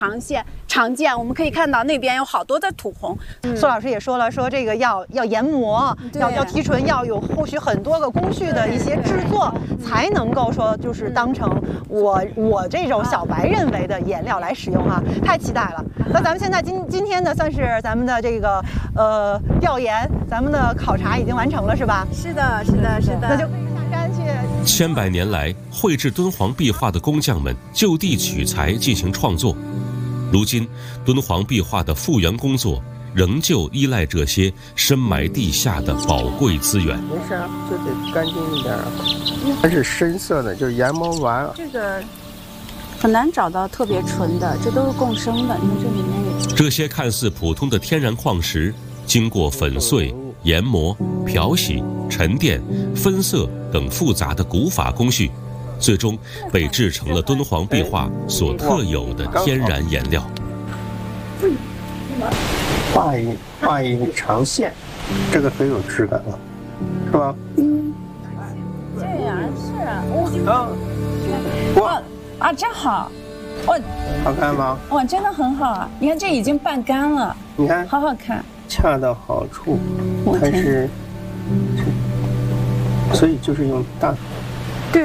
常见，我们可以看到那边有好多的土红。 苏老师也说了，说这个要研磨，要提纯，要有后续很多个工序的一些制作，才能够说就是当成我这种小白认为的颜料来使用哈，太期待了。那咱们现在今天呢，算是咱们的这个调研，咱们的考察已经完成了，是吧？ 是的。 那就下山去。 千百年来，绘制敦煌壁画的工匠们就地取材进行创作。如今，敦煌壁画的复原工作仍旧依赖这些深埋地下的宝贵资源。 没事，就得干净一点。它是深色的，就是研磨完。 这个很难找到特别纯的，这都是共生的。你看这里面也。 这些看似普通的天然矿石，经过粉碎、研磨、漂洗、沉淀、分色等复杂的古法工序，最终被制成了敦煌壁画所特有的天然颜料。 画一长线，这个很有质感了，是吧？ 这样是哇，真好， 好看吗？ 哇，真的很好啊！你看这已经半干了， 你看， 好好看， 恰到好处，它是，所以就是用大， 对。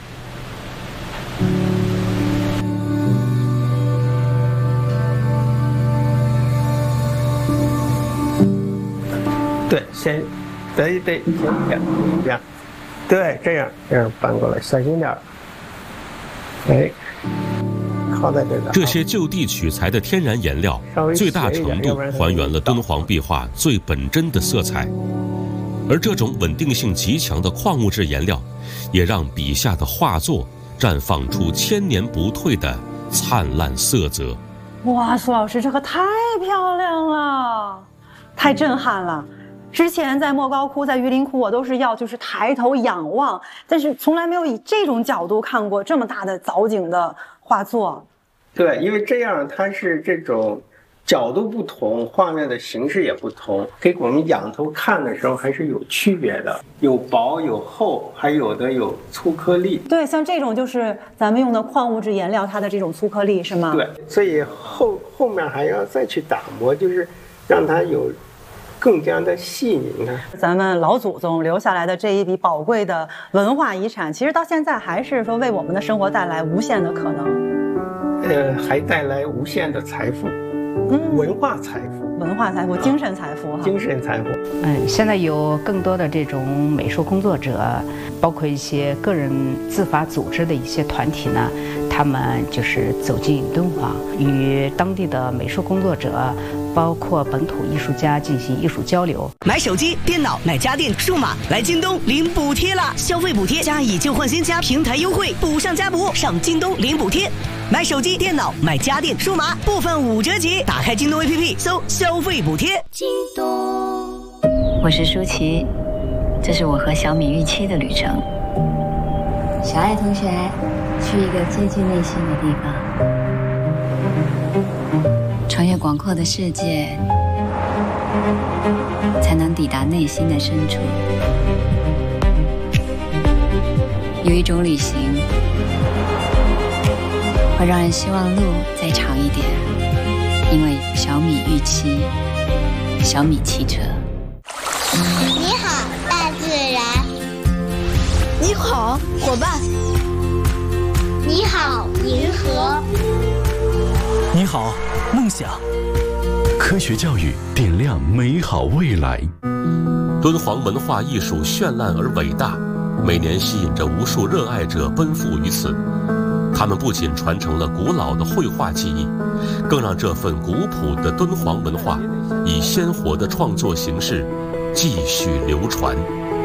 对，先，对，这样，对，这样搬过来，小心点。哎，靠在这个。 这些就地取材的天然颜料，最大程度还原了敦煌壁画最本真的色彩，而这种稳定性极强的矿物质颜料，也让笔下的画作绽放出千年不退的灿烂色泽。 哇，苏老师，这个太漂亮了，太震撼了。之前在莫高窟、在榆林窟，我都是就是抬头仰望，但是从来没有以这种角度看过这么大的藻井的画作。 对，因为这样它是这种角度不同，画面的形式也不同，给我们仰头看的时候还是有区别的，有薄有厚，还有的有粗颗粒。 对，像这种就是咱们用的矿物质颜料，它的这种粗颗粒是吗？ 对，所以后面还要再去打磨，就是让它有更加的细腻呢。 咱们老祖宗留下来的这一笔宝贵的文化遗产，其实到现在还是说为我们的生活带来无限的可能， 还带来无限的财富，文化财富、精神财富精神财富。现在有更多的这种美术工作者，包括一些个人自发组织的一些团体呢，他们就是走进敦煌，与当地的美术工作者，包括本土艺术家进行艺术交流。 买手机、电脑、买家电、数码，来京东领补贴啦！消费补贴加以旧换新加平台优惠，补上加补，上京东领补贴。买手机、电脑、买家电、数码，部分5折起。打开京东 APP， 搜消费补贴。京东， 我是舒淇，这是我和小米预期的旅程。小爱同学，去一个接近内心的地方。穿越广阔的世界，才能抵达内心的深处。有一种旅行，会让人希望路再长一点，因为小米预期，小米汽车。 你好，大自然。 你好，伙伴。 你好，银河。 你好，梦想。科学教育点亮美好未来。 敦煌文化艺术绚烂而伟大，每年吸引着无数热爱者奔赴于此。他们不仅传承了古老的绘画技艺，更让这份古朴的敦煌文化以鲜活的创作形式继续流传。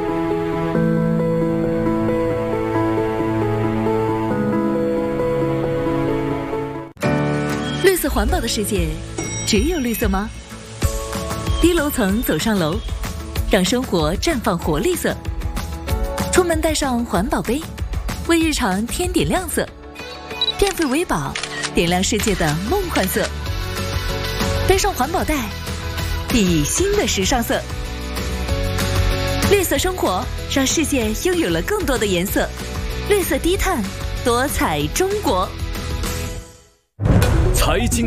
绿色环保的世界，只有绿色吗？低楼层走上楼，让生活绽放活力色。出门带上环保杯，为日常添点亮色。电费为宝，点亮世界的梦幻色。背上环保袋，熠熠新的时尚色。绿色生活，让世界拥有了更多的颜色。绿色低碳，多彩中国。 财经